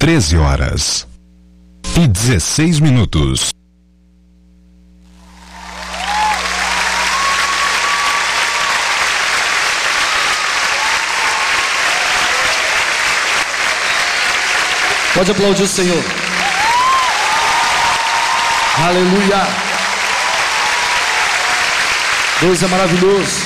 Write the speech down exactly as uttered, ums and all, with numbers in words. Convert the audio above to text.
treze horas e dezesseis minutos. Pode aplaudir o Senhor. Aleluia. Deus é maravilhoso.